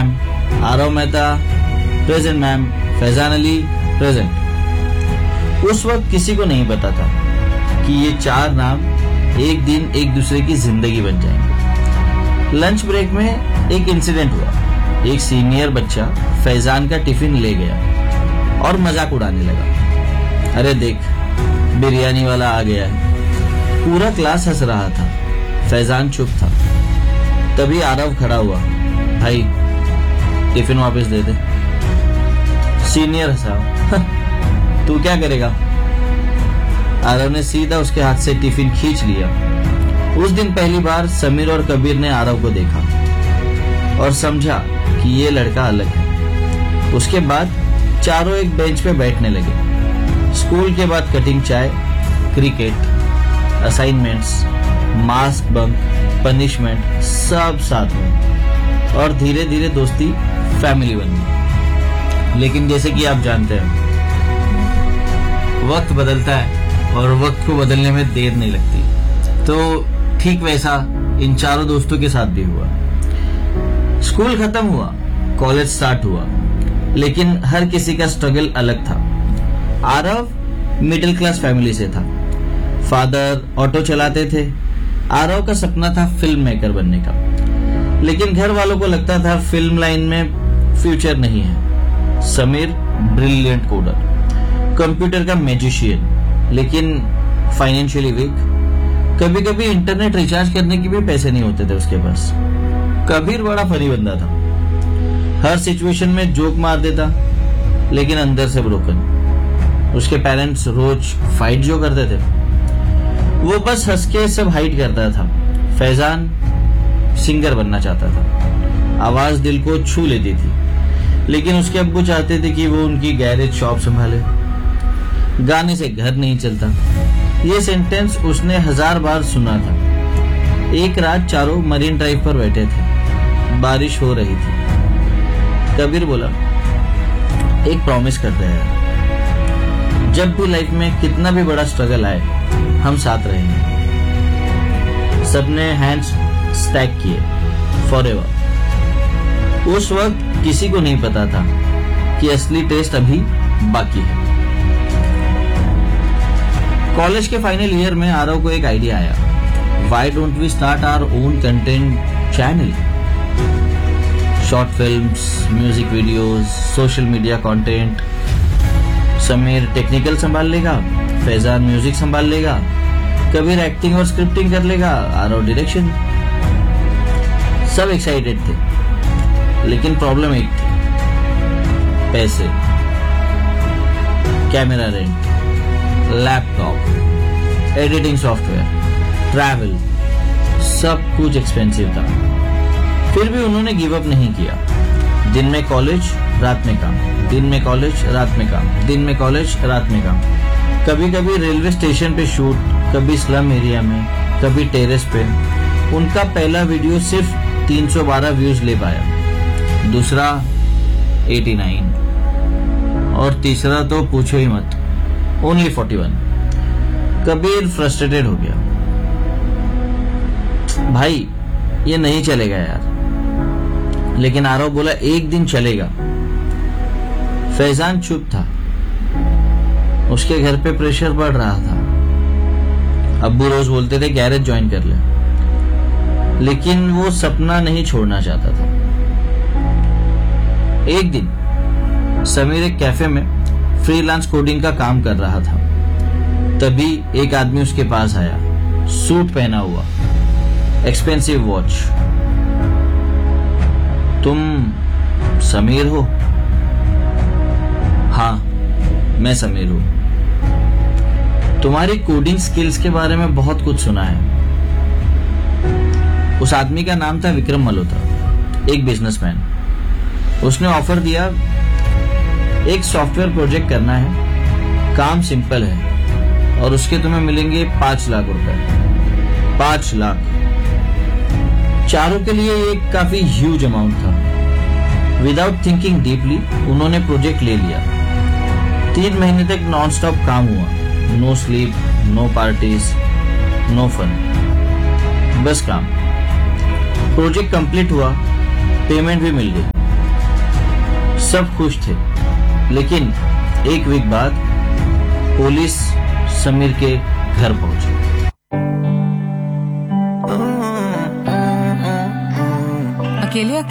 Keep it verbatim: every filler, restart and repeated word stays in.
Ma'am, Aarav Mehta present ma'am, Faizan Ali present. उस वक्त किसी को नहीं पता था कि ये चार नाम एक दिन एक दूसरे की जिंदगी बन जाएंगे। लंच ब्रेक में एक इंसिडेंट हुआ। एक सीनियर बच्चा फैजान का टिफिन ले गया और मजाक उड़ाने लगा। अरे देख, बिरयानी वाला आ गया है। पूरा क्लास हंस रहा था, फैजान चुप था। तभी आरव खड़ा हुआ, भाई टिफिन वापस दे दे। सीनियर हंसा, तू क्या करेगा? आरव ने सीधा उसके हाथ से टिफिन खींच लिया। उस दिन पहली बार समीर और कबीर ने आरव को देखा और समझा कि ये लड़का अलग है। उसके बाद चारों एक बेंच पे बैठने लगे। स्कूल के बाद कटिंग चाय, cricket, assignments, mask bunk, punishment, सब साथ में। और धीरे धीरे दोस्ती फैमिली बन गई। लेकिन जैसे कि आप जानते हैं, वक्त बदलता है और वक्त को बदलने में देर नहीं लगती। तो ठीक वैसा इन चारों दोस्तों के साथ भी हुआ। स्कूल खत्म हुआ, कॉलेज स्टार्ट हुआ, लेकिन हर किसी का स्ट्रगल अलग था। आरव मिडिल क्लास फैमिली से था। फादर ऑटो चलाते थे। आरव का सपना था फिल्म मेकर बनने का, लेकिन घर वालों को लगता था फिल्म लाइन में फ्यूचर नहीं है। समीर ब्रिलियंट कोडर, कंप्यूटर का मैजिशियन, लेकिन फाइनेंशियली वीक। कभी कभी इंटरनेट रिचार्ज करने के भी पैसे नहीं होते थे उसके पास। कबीर बड़ा फनी बंदा था, हर सिचुएशन में जोक मार देता, लेकिन अंदर से ब्रोकन। उसके पेरेंट्स रोज फाइट जो करते थे, वो बस हंस के सब हाइड करता था। फैजान सिंगर बनना चाहता था, आवाज दिल को छू लेती थी, लेकिन उसके अब्बू चाहते थे कि वो उनकी गैरेज शॉप संभाले। गाने से घर नहीं चलता, ये सेंटेंस उसने हजार बार सुना था। एक रात चारों मरीन ड्राइव पर बैठे थे, बारिश हो रही थी। कबीर बोला, एक प्रॉमिस करते हैं, जब भी लाइफ में कितना भी बड़ा स्ट्रगल आए, हम साथ रहेंगे। सबने हैंड्स स्टैक किए, फॉरएवर। उस वक्त किसी को नहीं पता था कि असली टेस्ट अभी बाकी है। कॉलेज के फाइनल ईयर में आरव को एक आइडिया आया, why don't we start our own content channel? Short films, music videos, social media content. Sameer technical संभाल लेगा, फैजान म्यूजिक संभाल लेगा, कबीर एक्टिंग और स्क्रिप्टिंग कर लेगा, आरव डायरेक्शन। सब एक्साइटेड थे, लेकिन प्रॉब्लम एक थी, पैसे। Camera rent, laptop, editing software, travel, सब कुछ एक्सपेंसिव था। फिर भी उन्होंने गिव अप नहीं किया। दिन में कॉलेज, रात में काम, दिन में कॉलेज, रात में काम, दिन में कॉलेज, रात में काम। कभी कभी रेलवे स्टेशन पे शूट, कभी स्लम एरिया में, कभी टेरेस पे। उनका पहला वीडियो सिर्फ तीन सौ बारह व्यूज ले पाया, दूसरा नवासी, और तीसरा तो पूछो ही मत, ओनली इकतालीस। कबीर फ्रस्ट्रेटेड हो गया, भाई ये नहीं चलेगा यार। लेकिन आरव बोला, एक दिन चलेगा। फैजान चुप था, उसके घर पे प्रेशर बढ़ रहा था। अब्बू रोज बोलते थे गैरेज ज्वाइन कर ले, लेकिन वो सपना नहीं छोड़ना चाहता था। एक दिन समीर एक कैफे में फ्रीलांस कोडिंग का काम कर रहा था। तभी एक आदमी उसके पास आया, सूट पहना हुआ, एक्सपेंसिव वॉच। तुम समीर हो? हाँ, मैं समीर हूं। तुम्हारी कोडिंग स्किल्स के बारे में बहुत कुछ सुना है। उस आदमी का नाम था विक्रम मल्होत्रा, एक बिजनेसमैन। उसने ऑफर दिया, एक सॉफ्टवेयर प्रोजेक्ट करना है, काम सिंपल है और उसके तुम्हें मिलेंगे पांच लाख रुपए। पांच लाख चारों के लिए एक काफी ह्यूज अमाउंट था। विदाउट थिंकिंग डीपली उन्होंने प्रोजेक्ट ले लिया। तीन महीने तक नॉन स्टॉप काम हुआ, no sleep, no parties, no fun, बस काम। प्रोजेक्ट कंप्लीट हुआ, पेमेंट भी मिल गई। सब खुश थे, लेकिन एक वीक बाद पुलिस समीर के घर पहुंची। अकेले अकेले